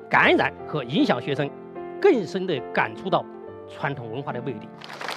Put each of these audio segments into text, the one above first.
感染和影响学生更深地感触到传统文化的魅力。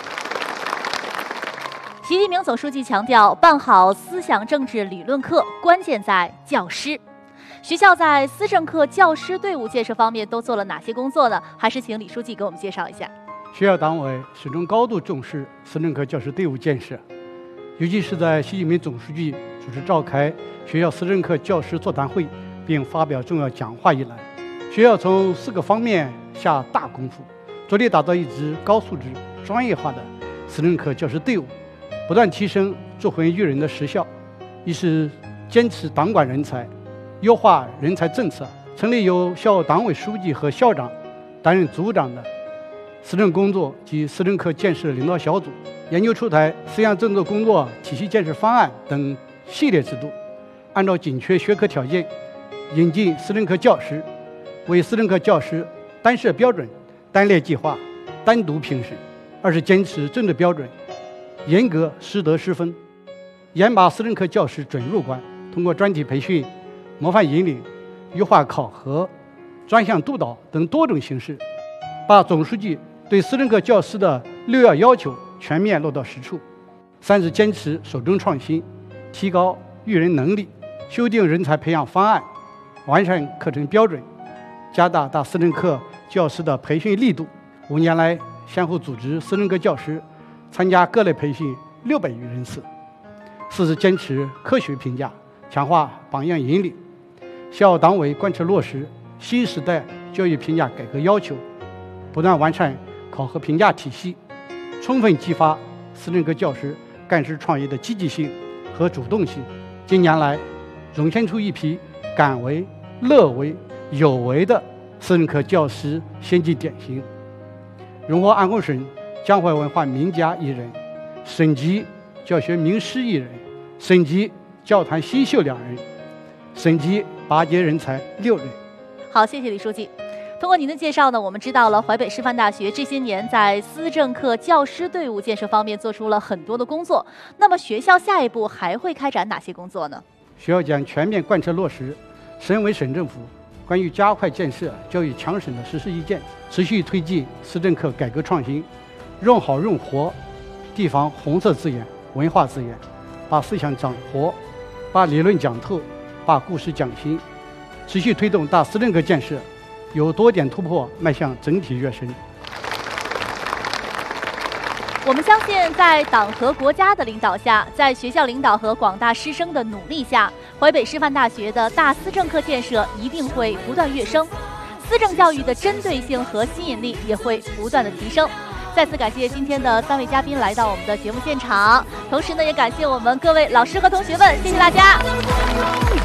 习近平总书记强调，办好思想政治理论课，关键在教师。学校在思政课教师队伍建设方面都做了哪些工作呢？还是请李书记给我们介绍一下。 学校党委始终高度重视思政课教师队伍建设，尤其是在习近平总书记主持召开学校思政课教师座谈会并发表重要讲话以来，学校从4个方面下大功夫，着力打造一支高素质、专业化的思政课教师队伍，不断提升铸魂育人的实效。一是坚持党管人才，优化人才政策，成立由校党委书记和校长担任组长的思政工作及思政课建设领导小组，研究出台思想政策工作体系建设方案等系列制度，按照紧缺学科条件引进思政课教师，为思政课教师单设标准、单列计划、单独评审。二是坚持政治标准，严格师德师风，严把思政课教师准入关，通过专题培训、模范引领、优化考核、专项督导等多种形式，把总书记对思政课教师的6要要求全面落到实处。三是坚持守正创新，提高育人能力，修订人才培养方案，完善课程标准，加大大思政课教师的培训力度。5年来，先后组织思政课教师参加各类培训600余人次。4是坚持科学评价，强化榜样引领。校党委贯彻落实新时代教育评价改革要求，不断完善考核评价体系，充分激发思政课教师干事创业的积极性和主动性。近年来，涌现出一批敢为、乐为、有为的思政课教师先进典型，荣获安徽省江淮文化名家1人，省级教学名师1人，省级教坛新秀2人，省级拔尖人才6人。 好，谢谢李书记。通过您的介绍呢，我们知道了淮北师范大学这些年在思政课教师队伍建设方面做出了很多的工作。那么学校下一步还会开展哪些工作呢？ 学校将全面贯彻落实省委省政府关于加快建设教育强省的实施意见，持续推进思政课改革创新，用好用活地方红色资源、文化资源，把思想讲活，把理论讲透，把故事讲新，持续推动大思政课建设由多点突破迈向整体跃升。 我们相信，在党和国家的领导下，在学校领导和广大师生的努力下，淮北师范大学的大思政课建设一定会不断跃升，思政教育的针对性和吸引力也会不断的提升。再次感谢今天的3位嘉宾来到我们的节目现场，同时呢，也感谢我们各位老师和同学们，谢谢大家。